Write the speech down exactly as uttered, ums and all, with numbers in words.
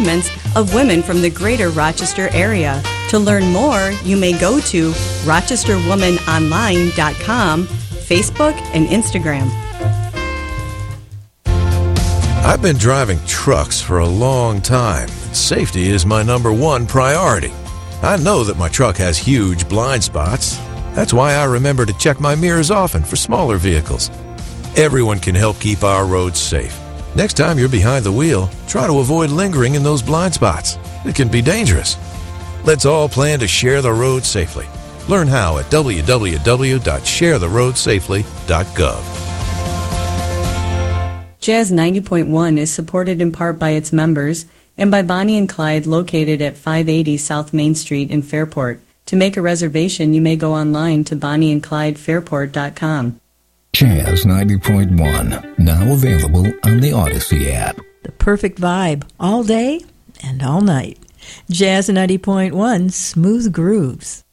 achievements of women from the greater Rochester area. To learn more, you may go to rochester woman online dot com, Facebook, and Instagram. I've been driving trucks for a long time. Safety is my number one priority. I know that my truck has huge blind spots. That's why I remember to check my mirrors often for smaller vehicles. Everyone can help keep our roads safe. Next time you're behind the wheel, try to avoid lingering in those blind spots. It can be dangerous. Let's all plan to share the road safely. Learn how at w w w dot share the road safely dot gov. Jazz ninety point one is supported in part by its members and by Bonnie and Clyde, located at five eighty South Main Street in Fairport. To make a reservation, you may go online to bonnie and clyde fairport dot com. Jazz ninety point one, now available on the Odyssey app. The perfect vibe all day and all night. Jazz ninety point one, smooth grooves.